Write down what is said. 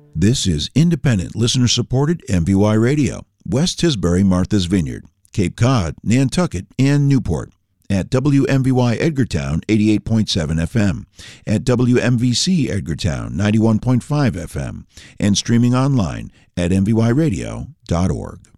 This is independent, listener-supported MVY Radio, West Tisbury, Martha's Vineyard, Cape Cod, Nantucket, and Newport. At WMVY Edgartown 88.7 FM, at WMVC Edgartown 91.5 FM, and streaming online at mvyradio.org.